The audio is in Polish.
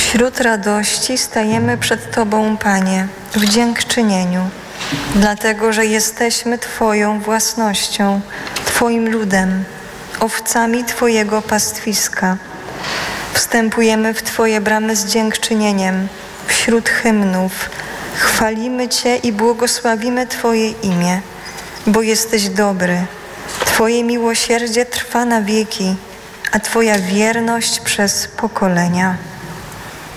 Wśród radości stajemy przed Tobą, Panie, w dziękczynieniu, dlatego że jesteśmy Twoją własnością, Twoim ludem, owcami Twojego pastwiska. Wstępujemy w Twoje bramy z dziękczynieniem, wśród hymnów. Chwalimy Cię i błogosławimy Twoje imię, bo jesteś dobry. Twoje miłosierdzie trwa na wieki, a Twoja wierność przez pokolenia.